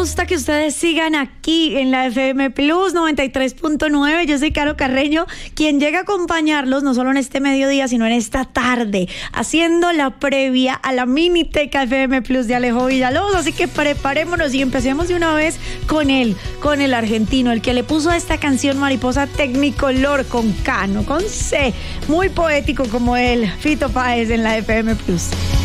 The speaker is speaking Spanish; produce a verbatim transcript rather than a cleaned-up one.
gusta que ustedes sigan aquí en la F M Plus noventa y tres punto nueve. Yo soy Caro Carreño, quien llega a acompañarlos no solo en este mediodía, sino en esta tarde, haciendo la previa a la Miniteca F M Plus de Alejo Villalobos. Así que preparémonos y empecemos de una vez con él, con el argentino, el que le puso a esta canción Mariposa Tecnicolor con K, no con C. Muy poético como él, Fito Páez en la F M Plus.